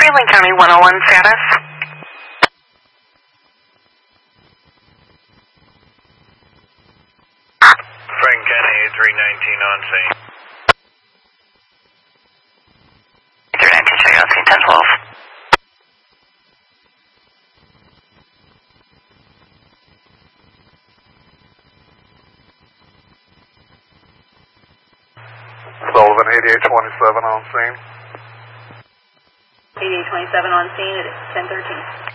Lane County 101 status. Frank County 319 on scene. 319 showing on scene 1012. Sullivan 8827 on scene. 8827 on scene at 1013.